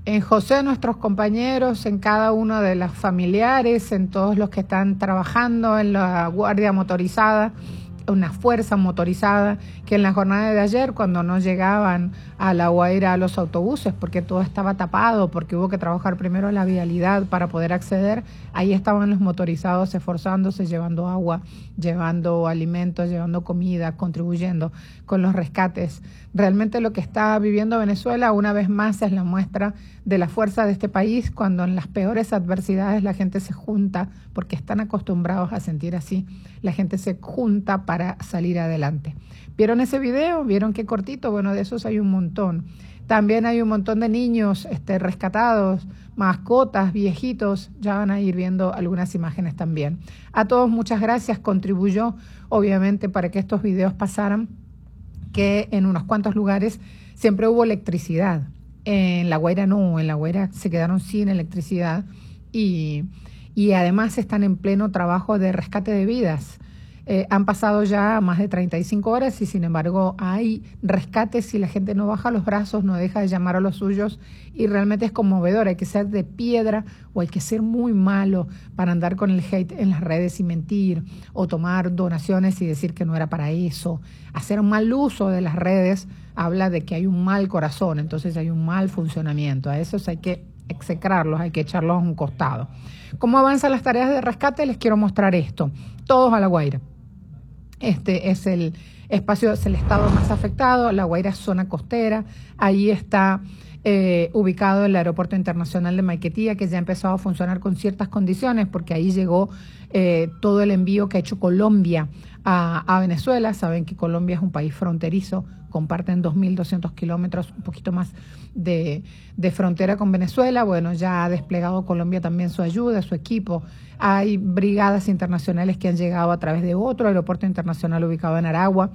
en José, nuestros compañeros, en cada uno de los familiares, en todos los que están trabajando en la Guardia Motorizada, una fuerza motorizada que en la jornada de ayer, cuando no llegaban a La Guaira a los autobuses, porque todo estaba tapado, porque hubo que trabajar primero la vialidad para poder acceder, ahí estaban los motorizados esforzándose, llevando agua, llevando alimentos, llevando comida, contribuyendo con los rescates. Realmente lo que está viviendo Venezuela una vez más es la muestra de la fuerza de este país, cuando en las peores adversidades la gente se junta, porque están acostumbrados a sentir así, la gente se junta para salir adelante. ¿Vieron ese video? ¿Vieron qué cortito? Bueno, de esos hay un montón. También hay un montón de niños rescatados, mascotas, viejitos. Ya van a ir viendo algunas imágenes también. A todos muchas gracias. Contribuyó, obviamente, para que estos videos pasaran, que en unos cuantos lugares siempre hubo electricidad. En La Guaira no, en La Guaira se quedaron sin electricidad y además están en pleno trabajo de rescate de vidas. Han pasado ya más de 35 horas y sin embargo hay rescates y la gente no baja los brazos, no deja de llamar a los suyos y realmente es conmovedor. Hay que ser de piedra o hay que ser muy malo para andar con el hate en las redes y mentir o tomar donaciones y decir que no era para eso. Hacer un mal uso de las redes habla de que hay un mal corazón, entonces hay un mal funcionamiento. A esos hay que execrarlos, hay que echarlos a un costado. ¿Cómo avanzan las tareas de rescate? Les quiero mostrar esto. Todos a La Guaira. Este es el espacio, es el estado más afectado. La Guaira es zona costera. Ahí está ubicado el Aeropuerto Internacional de Maiquetía, que ya ha empezado a funcionar con ciertas condiciones, porque ahí llegó todo el envío que ha hecho Colombia a Venezuela. Saben que Colombia es un país fronterizo, comparten 2.200 kilómetros, un poquito más de frontera con Venezuela. Bueno, ya ha desplegado Colombia también su ayuda, su equipo. Hay brigadas internacionales que han llegado a través de otro aeropuerto internacional ubicado en Aragua.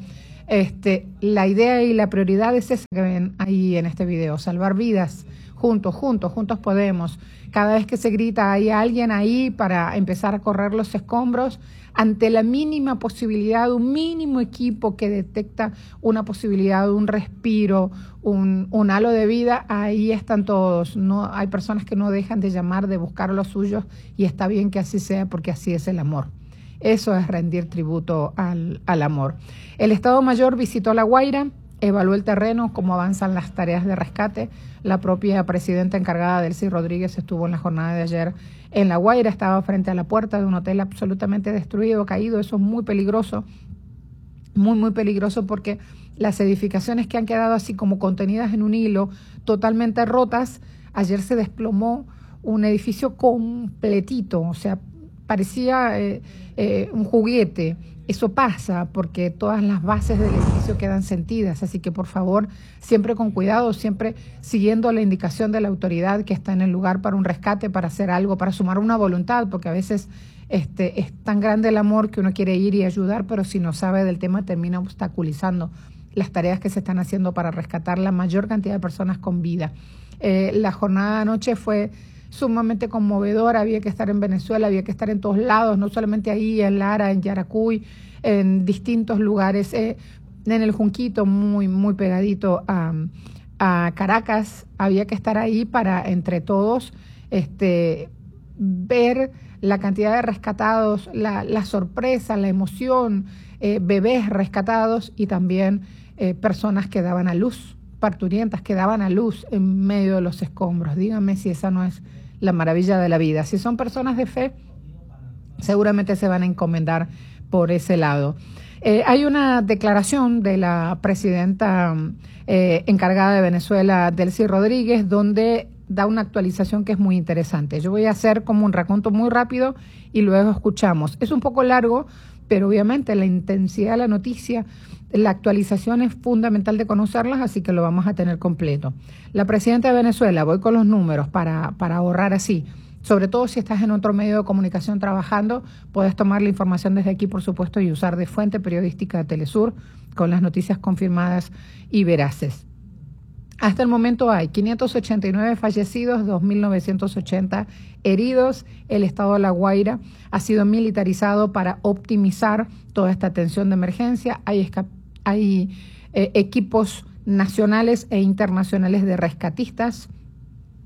La idea y la prioridad es esa que ven ahí en este video, salvar vidas, juntos podemos. Cada vez que se grita hay alguien ahí para empezar a correr los escombros, ante la mínima posibilidad, un mínimo equipo que detecta una posibilidad, un respiro, un halo de vida, ahí están todos. No, hay personas que no dejan de llamar, de buscar a los suyos, y está bien que así sea, porque así es el amor. Eso es rendir tributo al amor. El Estado Mayor visitó La Guaira, evaluó el terreno, cómo avanzan las tareas de rescate. La propia presidenta encargada, Delcy Rodríguez, estuvo en la jornada de ayer en La Guaira, estaba frente a la puerta de un hotel absolutamente destruido, caído. Eso es muy peligroso, muy peligroso, porque las edificaciones que han quedado así como contenidas en un hilo, totalmente rotas. Ayer se desplomó un edificio completito, o sea, parecía un juguete. Eso pasa porque todas las bases del edificio quedan sentidas, así que por favor, siempre con cuidado, siempre siguiendo la indicación de la autoridad que está en el lugar para un rescate, para hacer algo, para sumar una voluntad, porque a veces es tan grande el amor que uno quiere ir y ayudar, pero si no sabe del tema termina obstaculizando las tareas que se están haciendo para rescatar la mayor cantidad de personas con vida. La jornada de anoche fue sumamente conmovedora. Había que estar en Venezuela, había que estar en todos lados, no solamente ahí, en Lara, en Yaracuy, en distintos lugares, en el Junquito, muy pegadito a Caracas. Había que estar ahí para, entre todos, ver la cantidad de rescatados, la sorpresa, la emoción, bebés rescatados y también personas que daban a luz, parturientas que daban a luz en medio de los escombros. Díganme si esa no es la maravilla de la vida. Si son personas de fe, seguramente se van a encomendar por ese lado. Hay una declaración de la presidenta encargada de Venezuela, Delcy Rodríguez, donde da una actualización que es muy interesante. Yo voy a hacer como un raconto muy rápido y luego escuchamos. Es un poco largo, pero obviamente la intensidad de la noticia, la actualización es fundamental de conocerlas, así que lo vamos a tener completo. La presidenta de Venezuela, voy con los números para ahorrar así. Sobre todo si estás en otro medio de comunicación trabajando, puedes tomar la información desde aquí, por supuesto, y usar de fuente periodística de Telesur con las noticias confirmadas y veraces. Hasta el momento hay 589 fallecidos, 2.980 heridos. El estado de La Guaira ha sido militarizado para optimizar toda esta atención de emergencia. Hay equipos nacionales e internacionales de rescatistas.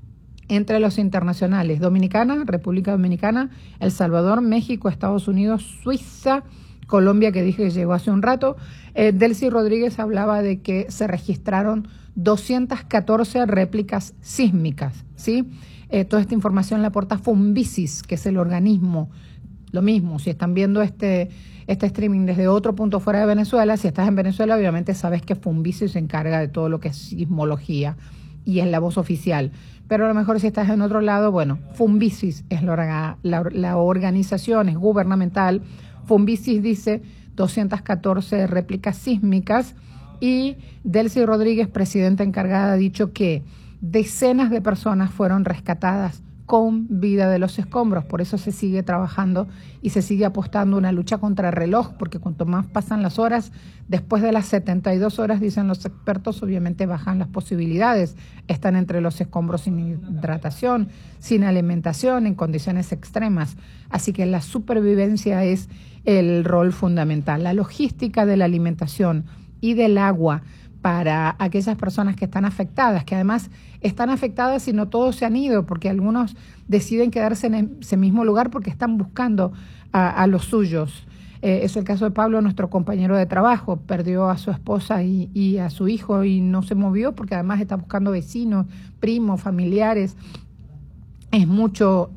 entre los internacionales: Dominicana, República Dominicana, El Salvador, México, Estados Unidos, Suiza, Colombia, que dije que llegó hace un rato. Delcy Rodríguez hablaba de que se registraron 214 réplicas sísmicas, ¿sí? Toda esta información la aporta Fumbisis, que es el organismo. Lo mismo, si están viendo este streaming desde otro punto fuera de Venezuela, si estás en Venezuela, obviamente sabes que Fumbisis se encarga de todo lo que es sismología y es la voz oficial. Pero a lo mejor si estás en otro lado, bueno, Fumbisis es la organización, es gubernamental. Fumbisis dice 214 réplicas sísmicas, y Delcy Rodríguez, presidenta encargada, ha dicho que decenas de personas fueron rescatadas con vida de los escombros. Por eso se sigue trabajando y se sigue apostando una lucha contra el reloj, porque cuanto más pasan las horas, después de las 72 horas, dicen los expertos, obviamente bajan las posibilidades. Están entre los escombros sin hidratación, sin alimentación, en condiciones extremas. Así que la supervivencia es el rol fundamental. La logística de la alimentación y del agua para aquellas personas que están afectadas, que además están afectadas y no todos se han ido, porque algunos deciden quedarse en ese mismo lugar porque están buscando a los suyos. Es el caso de Pablo, nuestro compañero de trabajo. Perdió a su esposa y a su hijo y no se movió porque además está buscando vecinos, primos, familiares. Es mucho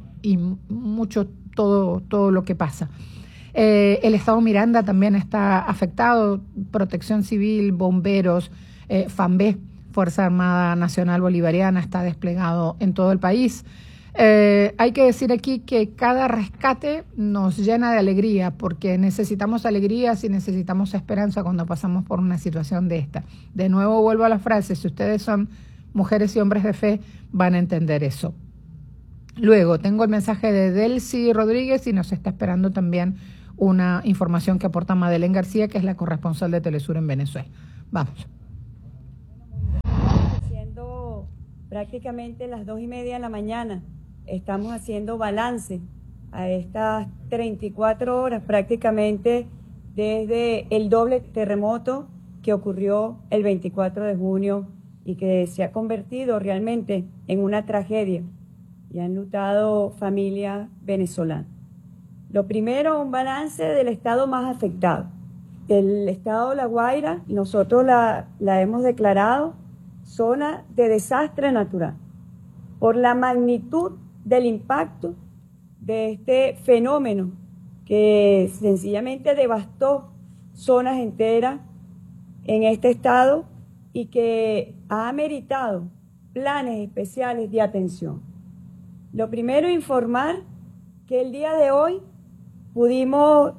todo lo que pasa. El estado Miranda también está afectado, Protección Civil, bomberos, FAMBE, Fuerza Armada Nacional Bolivariana, está desplegado en todo el país. Hay que decir aquí que cada rescate nos llena de alegría, porque necesitamos alegrías y necesitamos esperanza cuando pasamos por una situación de esta. De nuevo vuelvo a la frase: si ustedes son mujeres y hombres de fe, van a entender eso. Luego tengo el mensaje de Delcy Rodríguez y nos está esperando también una información que aporta Madeleine García, que es la corresponsal de Telesur en Venezuela. Vamos. Siendo prácticamente las 2:30 de la mañana, estamos haciendo balance a estas 34 horas prácticamente desde el doble terremoto que ocurrió el 24 de junio y que se ha convertido realmente en una tragedia y ha enlutado familias venezolanas. Lo primero, un balance del estado más afectado. El estado de La Guaira, nosotros la hemos declarado zona de desastre natural por la magnitud del impacto de este fenómeno que sencillamente devastó zonas enteras en este estado y que ha ameritado planes especiales de atención. Lo primero, informar que el día de hoy pudimos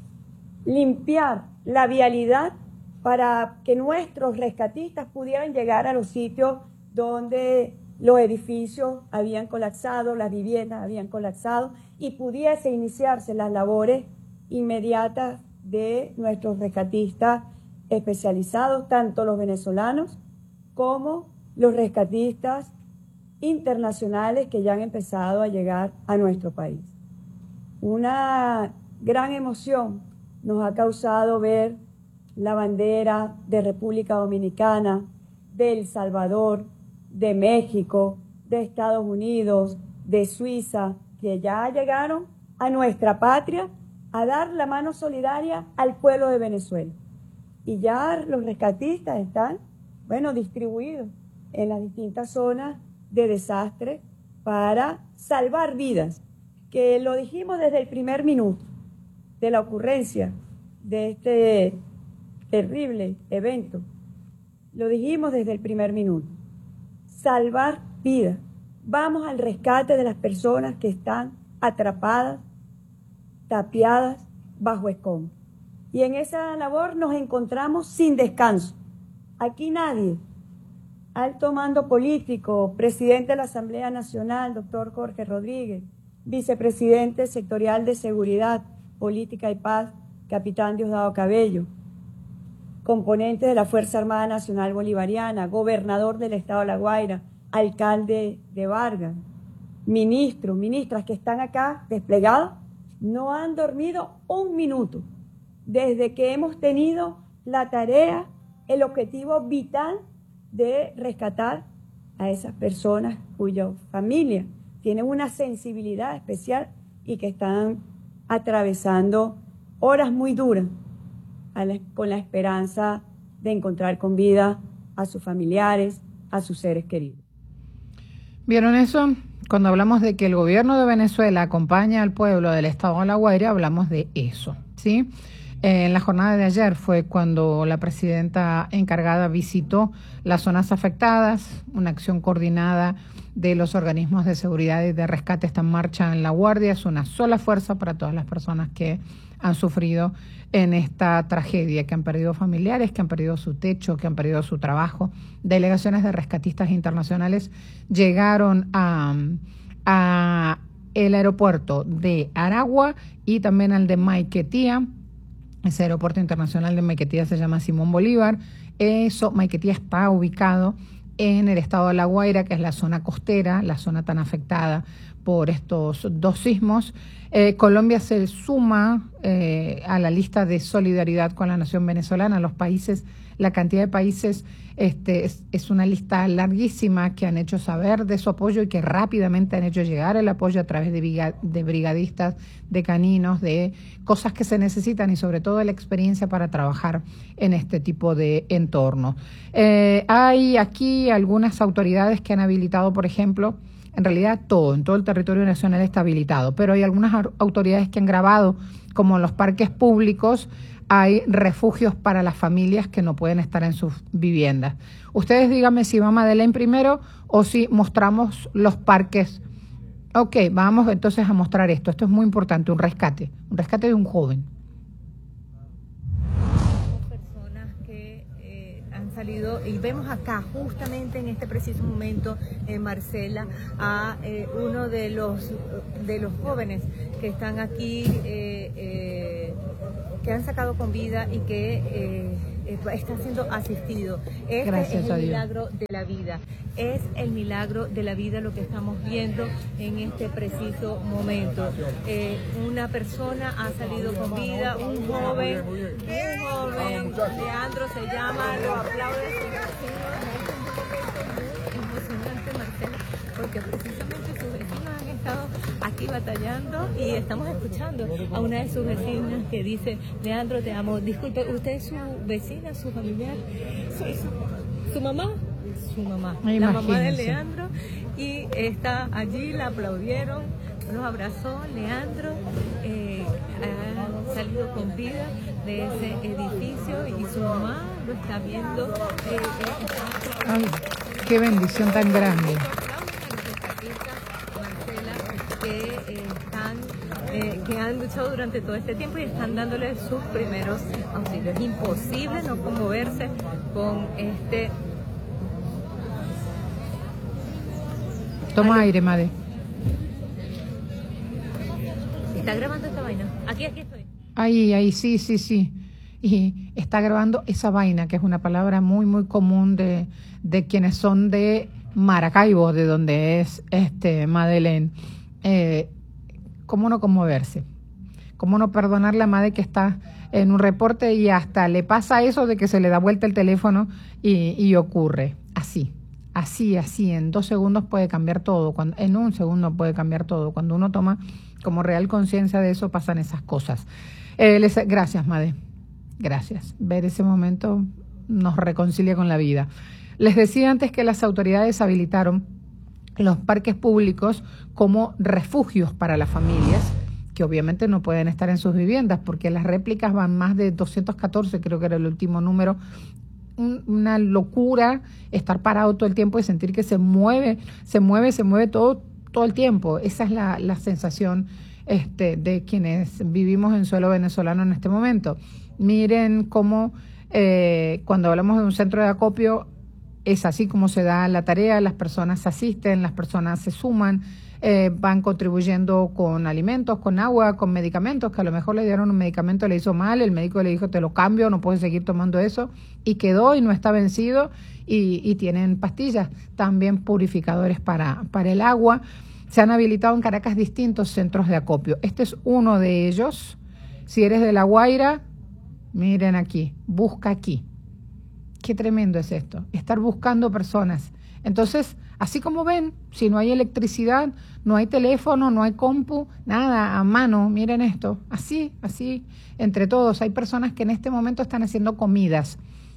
limpiar la vialidad para que nuestros rescatistas pudieran llegar a los sitios donde los edificios habían colapsado, las viviendas habían colapsado y pudiese iniciarse las labores inmediatas de nuestros rescatistas especializados, tanto los venezolanos como los rescatistas internacionales que ya han empezado a llegar a nuestro país. Una gran emoción nos ha causado ver la bandera de República Dominicana, de El Salvador, de México, de Estados Unidos, de Suiza, que ya llegaron a nuestra patria a dar la mano solidaria al pueblo de Venezuela. Y ya los rescatistas están, distribuidos en las distintas zonas de desastre para salvar vidas, que lo dijimos desde el primer minuto de la ocurrencia de este terrible evento. Lo dijimos desde el primer minuto. Salvar vidas. Vamos al rescate de las personas que están atrapadas, tapiadas bajo escombros. Y en esa labor nos encontramos sin descanso. Aquí nadie, alto mando político, presidente de la Asamblea Nacional, doctor Jorge Rodríguez, vicepresidente sectorial de Seguridad, Política y Paz, capitán Diosdado Cabello, componente de la Fuerza Armada Nacional Bolivariana, gobernador del estado de La Guaira, alcalde de Vargas, ministros, ministras que están acá desplegados, no han dormido un minuto desde que hemos tenido la tarea, el objetivo vital de rescatar a esas personas cuya familia tienen una sensibilidad especial y que están atravesando horas muy duras con la esperanza de encontrar con vida a sus familiares, a sus seres queridos. ¿Vieron eso? Cuando hablamos de que el gobierno de Venezuela acompaña al pueblo del estado de La Guaira, hablamos de eso, ¿sí? En la jornada de ayer fue cuando la presidenta encargada visitó las zonas afectadas. Una acción coordinada de los organismos de seguridad y de rescate está en marcha en La Guardia. Es una sola fuerza para todas las personas que han sufrido en esta tragedia, que han perdido familiares, que han perdido su techo, que han perdido su trabajo. Delegaciones de rescatistas internacionales llegaron a el aeropuerto de Aragua y también al de Maiquetía. Ese aeropuerto internacional de Maiquetía se llama Simón Bolívar. Maiquetía está ubicado en el estado de La Guaira, que es la zona costera, la zona tan afectada por estos dos sismos. Colombia se suma a la lista de solidaridad con la nación venezolana. Los países, la cantidad de países es una lista larguísima que han hecho saber de su apoyo y que rápidamente han hecho llegar el apoyo a través de brigadistas, de caninos, de cosas que se necesitan y sobre todo la experiencia para trabajar en este tipo de entorno. Hay aquí algunas autoridades que han habilitado, por ejemplo, en realidad en todo el territorio nacional está habilitado, pero hay algunas autoridades que han grabado, como en los parques públicos, hay refugios para las familias que no pueden estar en sus viviendas. Ustedes díganme si va Madeleine primero o si mostramos los parques. Ok, vamos entonces a mostrar esto. Esto es muy importante, un rescate de un joven. Personas que han salido y vemos acá justamente en este preciso momento, Marcela, a uno de los jóvenes que están aquí, que han sacado con vida y que está siendo asistido. Gracias es a el Dios. milagro de la vida. Es el milagro de la vida lo que estamos viendo en este preciso momento. Una persona ha salido con vida, un joven, Leandro se llama, lo aplaude. Es emocionante, Marcela, porque precisamente sus vecinos han estado aquí batallando y estamos escuchando a una de sus vecinas que dice: Leandro, te amo. Disculpe, ¿usted es su vecina, su familiar? ¿Su mamá? Su mamá, la mamá de Leandro, y está allí, la aplaudieron, los abrazó. Leandro ha salido con vida de ese edificio y su mamá lo está viendo. Ay, qué bendición tan grande. Que han luchado durante todo este tiempo y están dándole sus primeros auxilios. Es imposible no conmoverse con este. Toma aire, madre. ¿Está grabando esta vaina? Aquí estoy. Ahí, sí. Y está grabando esa vaina, que es una palabra muy, muy común de quienes son de Maracaibo, de donde es Madeleine. ¿Cómo no conmoverse? ¿Cómo no perdonar la madre que está en un reporte y hasta le pasa eso de que se le da vuelta el teléfono y ocurre así, en 2 segundos puede cambiar todo, en 1 segundo puede cambiar todo. Cuando uno toma como real conciencia de eso, pasan esas cosas. Gracias, madre, gracias. Ver ese momento nos reconcilia con la vida. Les decía antes que las autoridades habilitaron los parques públicos como refugios para las familias, que obviamente no pueden estar en sus viviendas, porque las réplicas van más de 214, creo que era el último número. Una locura estar parado todo el tiempo y sentir que se mueve todo el tiempo. Esa es la sensación de quienes vivimos en suelo venezolano en este momento. Miren cómo cuando hablamos de un centro de acopio, es así como se da la tarea, las personas asisten, las personas se suman, van contribuyendo con alimentos, con agua, con medicamentos, que a lo mejor le dieron un medicamento, le hizo mal, el médico le dijo te lo cambio, no puedes seguir tomando eso, y quedó y no está vencido, y tienen pastillas, también purificadores para el agua. Se han habilitado en Caracas distintos centros de acopio. Este es uno de ellos. Si eres de La Guaira, miren aquí, busca aquí. Qué tremendo es esto, estar buscando personas Entonces, así como ven, si no hay electricidad, no hay teléfono, no hay compu, nada, a mano, miren esto, así, entre todos. Hay personas que en este momento están haciendo comidas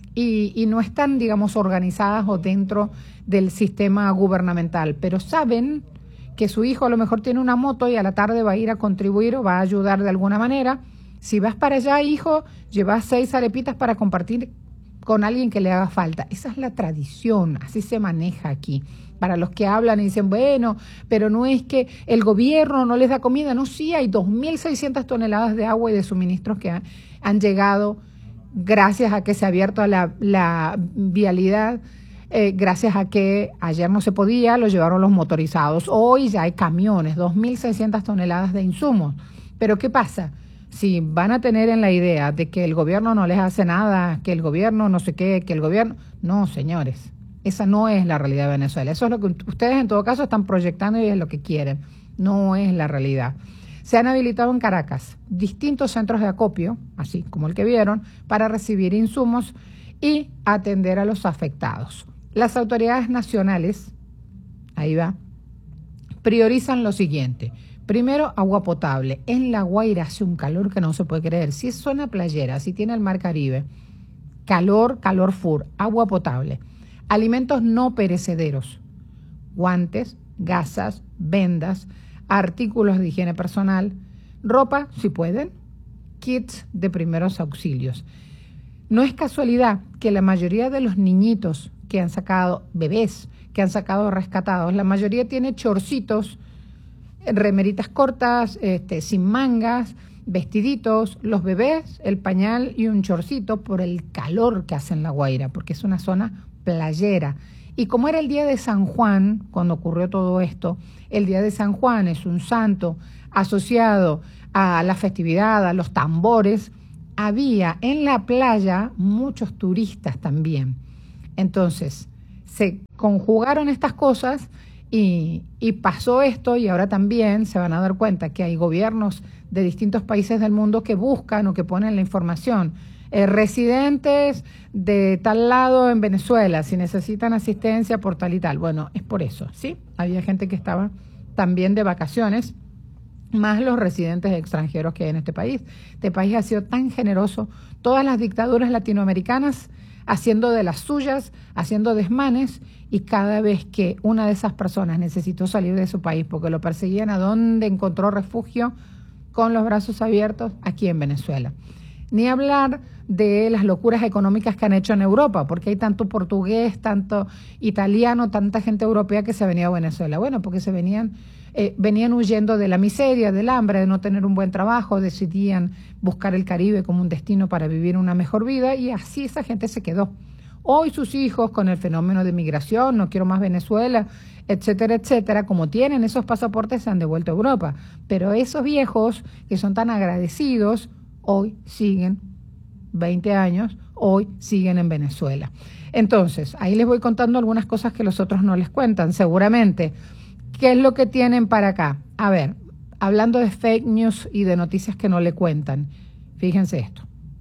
y no están, digamos, organizadas o dentro del sistema gubernamental, pero saben que su hijo a lo mejor tiene una moto y a la tarde va a ir a contribuir o va a ayudar de alguna manera. Si vas para allá, hijo, llevas 6 arepitas para compartir con alguien que le haga falta. Esa es la tradición, así se maneja aquí. Para los que hablan y dicen, bueno, pero no es que el gobierno no les da comida. No, sí, hay 2.600 toneladas de agua y de suministros que han llegado gracias a que se ha abierto la vialidad, gracias a que ayer no se podía, lo llevaron los motorizados. Hoy ya hay camiones, 2.600 toneladas de insumos. Pero ¿qué pasa? Si van a tener en la idea de que el gobierno no les hace nada, que el gobierno no sé qué, que el gobierno... No, señores, esa no es la realidad de Venezuela. Eso es lo que ustedes en todo caso están proyectando y es lo que quieren. No es la realidad. Se han habilitado en Caracas distintos centros de acopio, así como el que vieron, para recibir insumos y atender a los afectados. Las autoridades nacionales, ahí va, priorizan lo siguiente. Primero, agua potable. En La Guaira hace un calor que no se puede creer. Si es zona playera, si tiene el mar Caribe, calor full, agua potable. Alimentos no perecederos, guantes, gasas, vendas, artículos de higiene personal, ropa, si pueden, kits de primeros auxilios. No es casualidad que la mayoría de los niñitos que han sacado, bebés que han sacado rescatados, la mayoría tiene chorcitos, remeritas cortas, sin mangas, vestiditos, los bebés, el pañal y un chorcito por el calor que hace en La Guaira, porque es una zona playera. Y como era el día de San Juan, cuando ocurrió todo esto, el día de San Juan es un santo asociado a la festividad, a los tambores, había en la playa muchos turistas también. Entonces, se conjugaron estas cosas y pasó esto, y ahora también se van a dar cuenta que hay gobiernos de distintos países del mundo que buscan o que ponen la información. Residentes de tal lado en Venezuela, si necesitan asistencia por tal y tal. Bueno, es por eso, ¿sí? Había gente que estaba también de vacaciones, más los residentes extranjeros que hay en este país. Este país ha sido tan generoso, todas las dictaduras latinoamericanas haciendo de las suyas, haciendo desmanes, y cada vez que una de esas personas necesitó salir de su país porque lo perseguían, ¿a dónde encontró refugio? Con los brazos abiertos, aquí en Venezuela. Ni hablar de las locuras económicas que han hecho en Europa, porque hay tanto portugués, tanto italiano, tanta gente europea que se venía a Venezuela. Bueno, porque se venían huyendo de la miseria, del hambre, de no tener un buen trabajo, decidían buscar el Caribe como un destino para vivir una mejor vida, y así esa gente se quedó. Hoy sus hijos, con el fenómeno de migración, no quiero más Venezuela, etcétera, etcétera, como tienen esos pasaportes, se han devuelto a Europa. Pero esos viejos que son tan agradecidos, hoy siguen 20 años, hoy siguen en Venezuela. Entonces, ahí les voy contando algunas cosas que los otros no les cuentan, seguramente. ¿Qué es lo que tienen para acá? A ver, hablando de fake news y de noticias que no le cuentan, fíjense esto.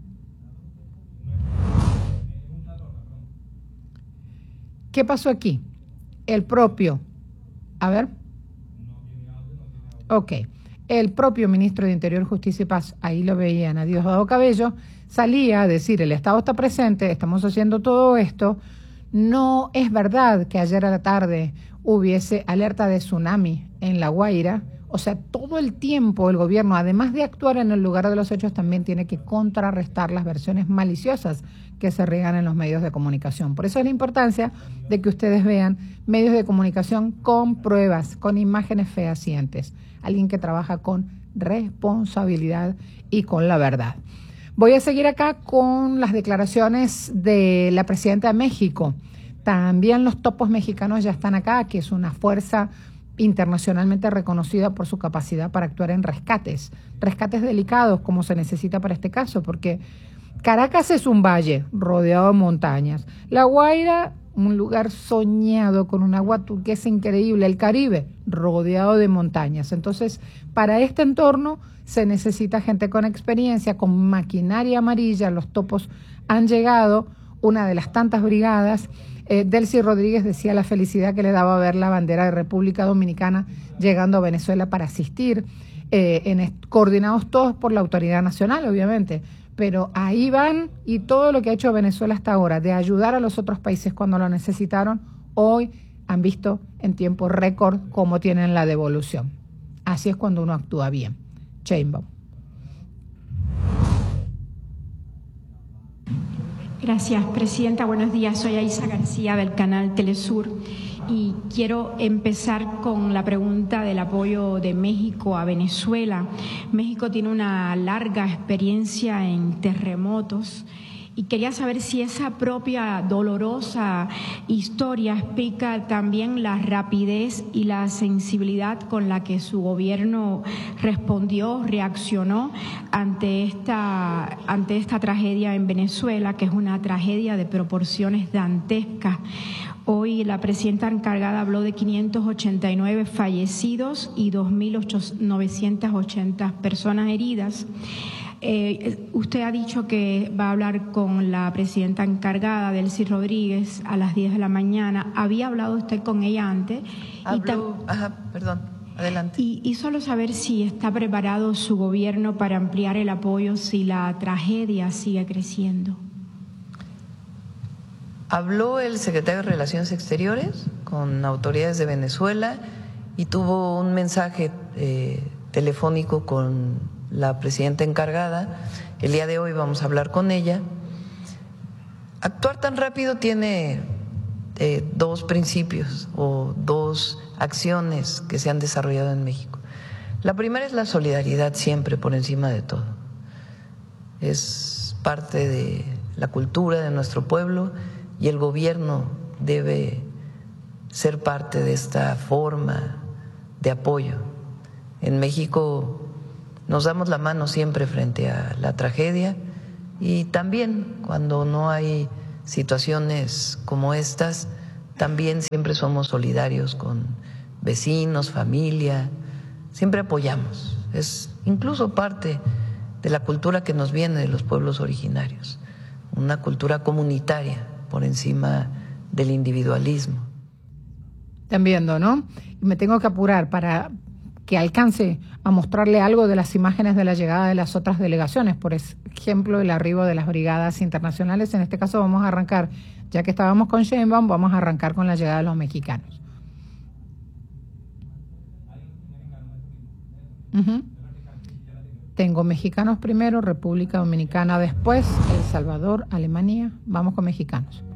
¿Qué pasó aquí? El propio ministro de Interior, Justicia y Paz, ahí lo veían, a Diosdado Cabello, salía a decir, el Estado está presente, estamos haciendo todo esto. No es verdad que ayer a la tarde hubiese alerta de tsunami en La Guaira. O sea, todo el tiempo el gobierno, además de actuar en el lugar de los hechos, también tiene que contrarrestar las versiones maliciosas que se riegan en los medios de comunicación. Por eso es la importancia de que ustedes vean medios de comunicación con pruebas, con imágenes fehacientes. Alguien que trabaja con responsabilidad y con la verdad. Voy a seguir acá con las declaraciones de la presidenta de México. También los topos mexicanos ya están acá, que es una fuerza internacionalmente reconocida por su capacidad para actuar en rescates delicados como se necesita para este caso, porque Caracas es un valle rodeado de montañas, La Guaira un lugar soñado con un agua turquesa increíble, el Caribe rodeado de montañas. Entonces, para este entorno se necesita gente con experiencia, con maquinaria amarilla. Los topos han llegado, una de las tantas brigadas, Delcy Rodríguez decía la felicidad que le daba ver la bandera de República Dominicana llegando a Venezuela para asistir, coordinados todos por la autoridad nacional, obviamente, pero ahí van, y todo lo que ha hecho Venezuela hasta ahora de ayudar a los otros países cuando lo necesitaron, hoy han visto en tiempo récord cómo tienen la devolución. Así es cuando uno actúa bien. Sheinbaum. Gracias, Presidenta. Buenos días. Soy Aisa García del canal Telesur y quiero empezar con la pregunta del apoyo de México a Venezuela. México tiene una larga experiencia en terremotos y quería saber si esa propia dolorosa historia explica también la rapidez y la sensibilidad con la que su gobierno reaccionó ante esta tragedia en Venezuela, que es una tragedia de proporciones dantescas. Hoy la presidenta encargada habló de 589 fallecidos y 2.980 personas heridas. Usted ha dicho que va a hablar con la presidenta encargada, Delcy Rodríguez, a las 10 de la mañana. ¿Había hablado usted con ella antes? Perdón, adelante. Y solo saber si está preparado su gobierno para ampliar el apoyo si la tragedia sigue creciendo. Habló el secretario de Relaciones Exteriores con autoridades de Venezuela y tuvo un mensaje telefónico con la presidenta encargada. El día de hoy vamos a hablar con ella. Actuar tan rápido tiene dos principios o dos acciones que se han desarrollado en México. La primera es la solidaridad siempre por encima de todo. Es parte de la cultura de nuestro pueblo y el gobierno debe ser parte de esta forma de apoyo. En México nos damos la mano siempre frente a la tragedia y también cuando no hay situaciones como estas, también siempre somos solidarios con vecinos, familia, siempre apoyamos. Es incluso parte de la cultura que nos viene de los pueblos originarios, una cultura comunitaria por encima del individualismo. Están viendo, ¿no? Me tengo que apurar para que alcance a mostrarle algo de las imágenes de la llegada de las otras delegaciones, por ejemplo, el arribo de las brigadas internacionales. En este caso vamos a arrancar, ya que estábamos con Sheinbaum, vamos a arrancar con la llegada de los mexicanos. Tengo mexicanos primero, República Dominicana después, El Salvador, Alemania. Vamos con mexicanos.